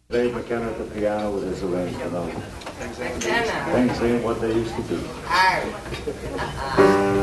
Dave McKenna at the piano with his arrangement of McKenna. things ain't what they used to be. Aye.